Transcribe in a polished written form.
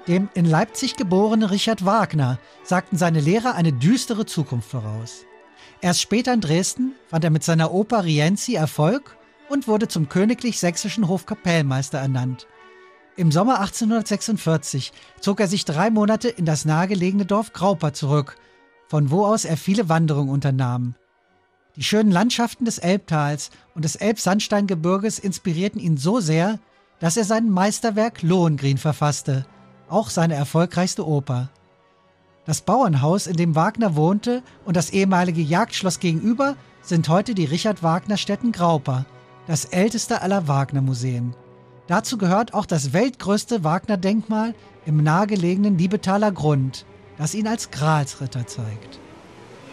Dem in Leipzig geborenen Richard Wagner sagten seine Lehrer eine düstere Zukunft voraus. Erst später in Dresden fand er mit seiner Oper Rienzi Erfolg und wurde zum königlich sächsischen Hofkapellmeister ernannt. Im Sommer 1846 zog er sich 3 Monate in das nahegelegene Dorf Graupa zurück, von wo aus er viele Wanderungen unternahm. Die schönen Landschaften des Elbtals und des Elbsandsteingebirges inspirierten ihn so sehr, dass er sein Meisterwerk Lohengrin verfasste, auch seine erfolgreichste Oper. Das Bauernhaus, in dem Wagner wohnte, und das ehemalige Jagdschloss gegenüber sind heute die Richard-Wagner-Stätten Graupa, das älteste aller Wagner-Museen. Dazu gehört auch das weltgrößte Wagner-Denkmal im nahegelegenen Liebetaler Grund, das ihn als Gralsritter zeigt.